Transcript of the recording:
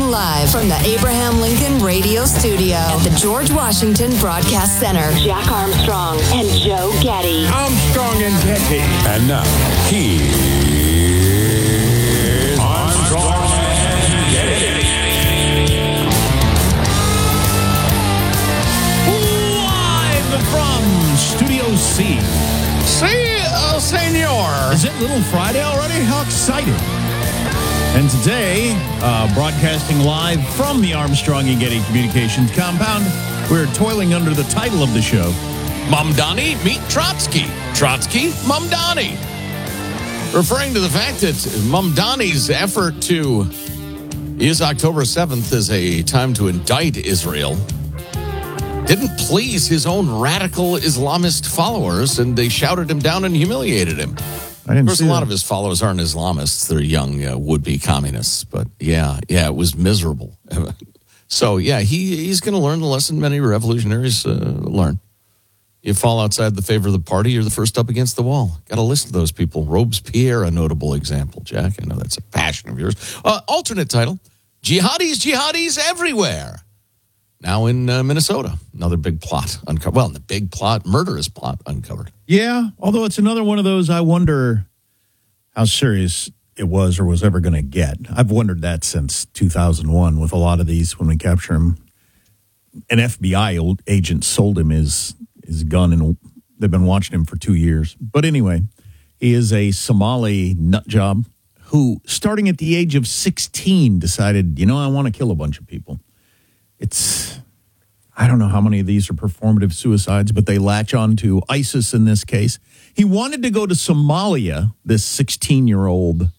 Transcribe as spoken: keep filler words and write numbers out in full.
live from the Abraham Lincoln Radio Studio at the George Washington Broadcast Center. Jack Armstrong and Joe Getty. Armstrong and Getty. And now, here's Armstrong and Getty. Live from Studio C. See, uh, senor. Is it Little Friday already? How exciting. And today, uh, broadcasting live from the Armstrong and Getty Communications compound, we're toiling under the title of the show, Mamdani meet Trotsky. Trotsky, Mamdani. Referring to the fact that Mamdani's effort to use October seventh as a time to indict Israel didn't please his own radical Islamist followers, and they shouted him down and humiliated him. I didn't Of course, see a lot that. of his followers aren't Islamists. They're young uh, would-be communists. But, yeah, yeah, it was miserable. So, yeah, he he's going to learn the lesson many revolutionaries uh, learn. You fall outside the favor of the party, you're the first up against the wall. Got to listen to those people. Robespierre, a notable example, Jack. I know that's a passion of yours. Uh, alternate title, Jihadis, Jihadis Everywhere. Now in uh, Minnesota, another big plot uncovered. Well, the big plot, murderous plot uncovered. Yeah, although it's another one of those, I wonder how serious it was or was ever going to get. I've wondered that since two thousand one with a lot of these when we capture him. An F B I agent sold him his, his gun, and they've been watching him for two years. But anyway, he is a Somali nut job who, starting at the age of sixteen, decided, you know, I want to kill a bunch of people. It's, I don't know how many of these are performative suicides, but they latch on to ISIS in this case. He wanted to go to Somalia, this sixteen-year-old